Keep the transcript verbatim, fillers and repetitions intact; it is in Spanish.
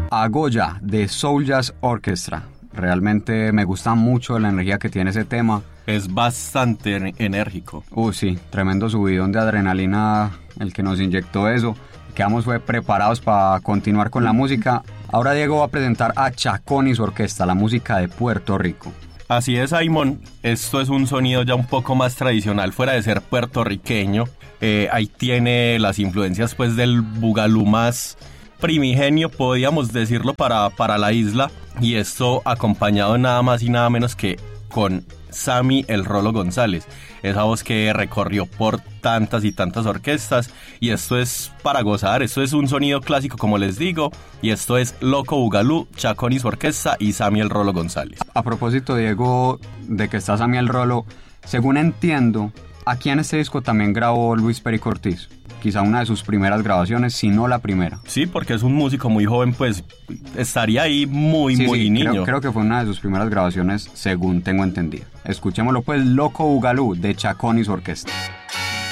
a Goya de Soul Jazz Orchestra. Realmente me gusta mucho la energía que tiene ese tema. Es bastante enérgico. Uh, sí, tremendo subidón de adrenalina el que nos inyectó eso. Quedamos fue preparados para continuar con la música. Ahora Diego va a presentar a Chacón y su orquesta, la música de Puerto Rico. Así es, Simon. Esto es un sonido ya un poco más tradicional, fuera de ser puertorriqueño. Eh, ahí tiene las influencias pues del bugalú más primigenio, podríamos decirlo, para, para la isla. Y esto acompañado nada más y nada menos que con Sammy el Rolo González, esa voz que recorrió por tantas y tantas orquestas. Y esto es para gozar, esto es un sonido clásico, como les digo. Y esto es Loco Bugalú, Chacón y su orquesta y Sammy el Rolo González. A propósito, Diego, de que está Sammy el Rolo, según entiendo, aquí en este disco también grabó Luis Perico Ortiz. Quizá una de sus primeras grabaciones, si no la primera. Sí, porque es un músico muy joven, pues estaría ahí muy, sí, muy sí, niño. Creo, creo que fue una de sus primeras grabaciones, según tengo entendido. Escuchémoslo pues, Loco Bugalú de Chacón y su orquesta.